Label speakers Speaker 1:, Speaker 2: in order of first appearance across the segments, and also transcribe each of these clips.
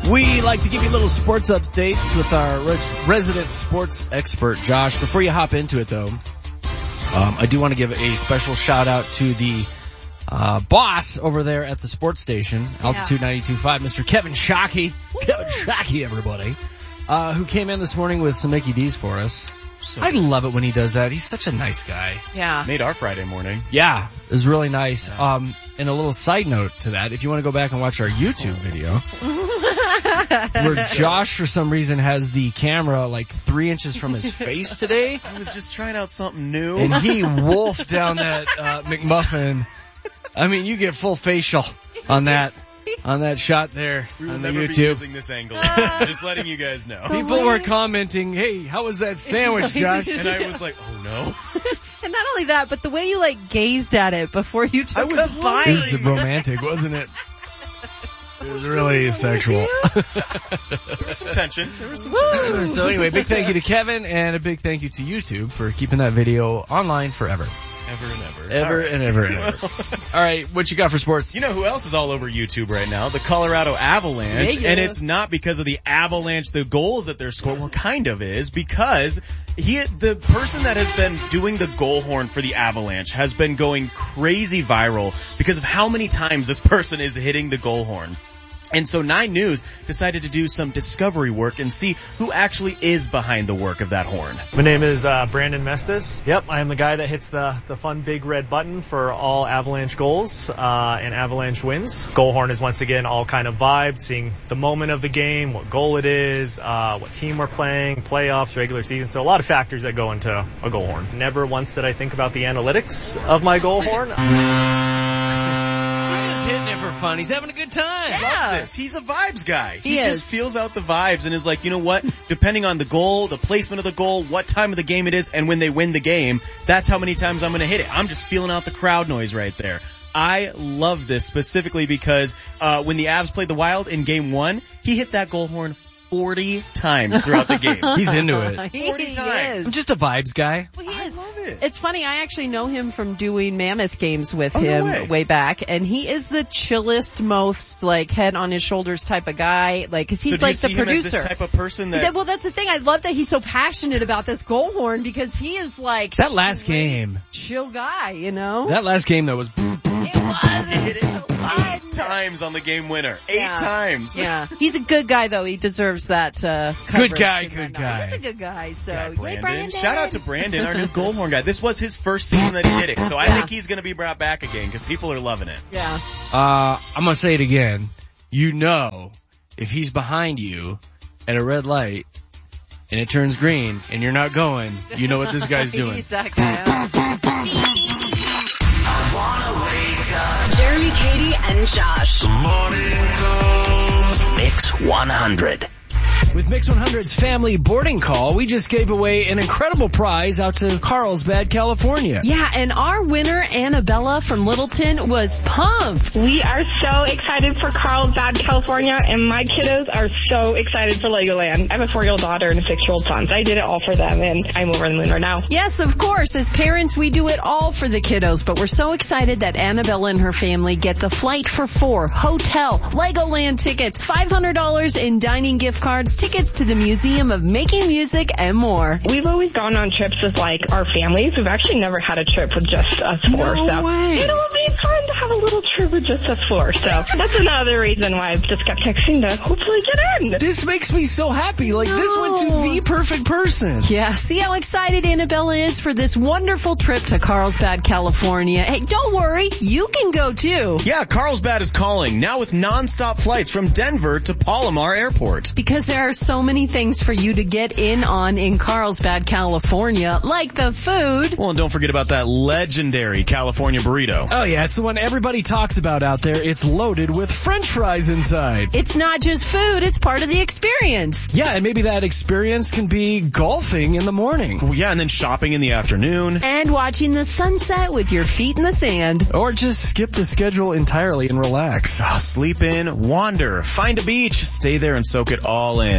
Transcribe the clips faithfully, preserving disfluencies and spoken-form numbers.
Speaker 1: We like to give you little sports updates with our res- resident sports expert, Josh. Before you hop into it, though, um, I do want to give a special shout-out to the uh, boss over there at the sports station, Altitude yeah. ninety-two point five, Mister Kevin Shockey. Woo! Kevin Shockey, everybody, uh, who came in this morning with some Mickey D's for us. So I love it when he does that. He's such a nice guy.
Speaker 2: Yeah.
Speaker 3: Made our Friday morning.
Speaker 1: Yeah, it was really nice. Yeah. Um, and a little side note to that, if you want to go back and watch our YouTube video, where Josh, for some reason, has the camera like three inches from his face today.
Speaker 3: I was just trying out something new.
Speaker 1: And he wolfed down that uh, McMuffin. I mean, you get full facial on that. On that shot there
Speaker 3: we will
Speaker 1: on the
Speaker 3: never
Speaker 1: YouTube.
Speaker 3: Be using this angle. Just letting you guys know.
Speaker 1: People were commenting, "Hey, how was that sandwich, Josh?"
Speaker 3: And I was like, "Oh no!"
Speaker 2: And not only that, but the way you like gazed at it before you took a bite.
Speaker 1: It was romantic, wasn't it? It was really sexual.
Speaker 3: There was some tension. There was some tension.
Speaker 1: So anyway, big thank you to Kevin and a big thank you to YouTube for keeping that video online forever.
Speaker 3: Ever and ever.
Speaker 1: Ever
Speaker 3: right.
Speaker 1: and ever and ever. All right, what you got for sports?
Speaker 3: You know who else is all over YouTube right now? The Colorado Avalanche. Yeah, yeah. And it's not because of the Avalanche, the goals that they're scoring. Well, kind of is, because he, the person that has been doing the goal horn for the Avalanche has been going crazy viral because of how many times this person is hitting the goal horn. And so Nine News decided to do some discovery work and see who actually is behind the work of that horn.
Speaker 4: My name is uh, Brandon Mestis. Yep, I am the guy that hits the, the fun big red button for all Avalanche goals uh, and Avalanche wins. Goal horn is once again all kind of vibe, seeing the moment of the game, what goal it is, uh, what team we're playing, playoffs, regular season. So a lot of factors that go into a goal horn. Never once did I think about the analytics of my goal horn.
Speaker 1: He's just hitting it for fun. He's having a good time.
Speaker 3: Yeah. Love this. He's a vibes guy. He,
Speaker 2: he
Speaker 3: just feels out the vibes and is like, you know what? Depending on the goal, the placement of the goal, what time of the game it is, and when they win the game, that's how many times I'm going to hit it. I'm just feeling out the crowd noise right there. I love this specifically because uh when the Avs played the Wild in game one, he hit that goal horn forty times throughout the game.
Speaker 1: He's into it.
Speaker 3: forty
Speaker 2: he
Speaker 3: times.
Speaker 2: Is.
Speaker 1: I'm just a vibes guy.
Speaker 2: Well, he
Speaker 3: I
Speaker 2: is.
Speaker 3: love it.
Speaker 2: It's funny, I actually know him from doing Mammoth games with
Speaker 3: oh,
Speaker 2: him
Speaker 3: no way.
Speaker 2: way back, and he is the chillest, most like head on his shoulders type of guy. Like, cause he's
Speaker 3: so do
Speaker 2: like
Speaker 3: you see
Speaker 2: the producer.
Speaker 3: Him as this type of person that.
Speaker 2: Yeah, well, that's the thing. I love that he's so passionate about this goal horn because he is like
Speaker 1: that last game,
Speaker 2: chill guy, you know.
Speaker 1: That last game though was.
Speaker 2: It was.
Speaker 3: He hit it
Speaker 2: so fun.
Speaker 3: eight times on the game winner. Eight
Speaker 2: Yeah.
Speaker 3: times.
Speaker 2: Yeah, he's a good guy though. He deserves that. Uh, coverage
Speaker 1: Good guy,
Speaker 2: and
Speaker 1: good
Speaker 2: whatnot.
Speaker 1: guy.
Speaker 2: He's a good guy. So,
Speaker 3: Yeah,
Speaker 2: yay,
Speaker 3: Brandon.
Speaker 2: Brandon.
Speaker 3: Shout out to Brandon, our new goal horn guy. This was his first season that he did it, so I
Speaker 2: Yeah.
Speaker 3: think he's going to be brought back again because people are loving it.
Speaker 2: Yeah.
Speaker 1: Uh, I'm gonna say it again. You know, if he's behind you at a red light and it turns green and you're not going, you know what this guy's doing.
Speaker 2: He's that guy.
Speaker 5: Jeremy, Katie, and Josh.
Speaker 6: Morning comes Mix one hundred.
Speaker 1: With Mix one hundred's family boarding call, we just gave away an incredible prize out to Carlsbad, California.
Speaker 2: Yeah, and our winner, Annabella from Littleton, was pumped.
Speaker 7: We are so excited for Carlsbad, California, and my kiddos are so excited for Legoland. I have a four-year-old daughter and a six-year-old son, so I did it all for them, and I'm over the moon right now.
Speaker 2: Yes, of course. As parents, we do it all for the kiddos, but we're so excited that Annabella and her family get the flight for four, hotel, Legoland tickets, five hundred dollars in dining gift cards, tickets to the Museum of Making Music, and more.
Speaker 7: We've always gone on trips with, like, our families. We've actually never had a trip with just us four.
Speaker 2: No
Speaker 7: so
Speaker 2: way.
Speaker 7: It will be fun to have a little trip with just us four. So that's another reason why I've just kept texting to hopefully get in.
Speaker 1: This makes me so happy. Like,
Speaker 2: No.
Speaker 1: this went to the perfect person.
Speaker 2: Yeah, see how excited Annabella is for this wonderful trip to Carlsbad, California. Hey, don't worry, you can go too.
Speaker 3: Yeah, Carlsbad is calling, now with non-stop flights from Denver to Palomar Airport.
Speaker 2: Because there are so many things for you to get in on in Carlsbad, California, like the food.
Speaker 3: Well, and don't forget about that legendary California burrito.
Speaker 1: Oh yeah, it's the one everybody talks about out there. It's loaded with French fries inside.
Speaker 2: It's not just food, it's part of the experience.
Speaker 1: Yeah, and maybe that experience can be golfing in the morning.
Speaker 3: Well, yeah, and then shopping in the afternoon.
Speaker 2: And watching the sunset with your feet in the sand.
Speaker 1: Or just skip the schedule entirely and relax.
Speaker 3: Oh, sleep in, wander, find a beach, stay there and soak it all in.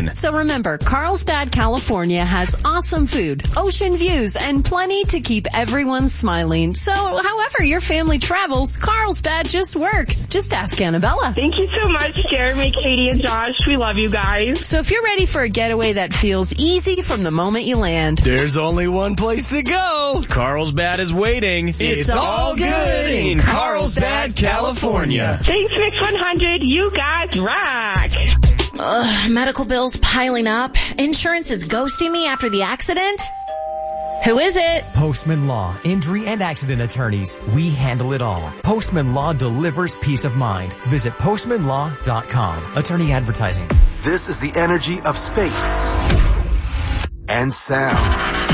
Speaker 3: fun.
Speaker 2: So remember, Carlsbad, California has awesome food, ocean views, and plenty to keep everyone smiling. So however your family travels, Carlsbad just works. Just ask Annabella.
Speaker 7: Thank you so much, Jeremy, Katie, and Josh. We love you guys.
Speaker 2: So if you're ready for a getaway that feels easy from the moment you land,
Speaker 1: there's only one place to go.
Speaker 3: Carlsbad is waiting.
Speaker 1: It's, it's all good in Carlsbad, California.
Speaker 7: Thanks, Mix one hundred. You guys rock.
Speaker 8: Ugh, medical bills piling up. Insurance is ghosting me after the accident. Who is it?
Speaker 9: Postman Law, injury and accident attorneys. We handle it all. Postman Law delivers peace of mind. Visit postman law dot com. Attorney advertising.
Speaker 10: This is the energy of space and sound.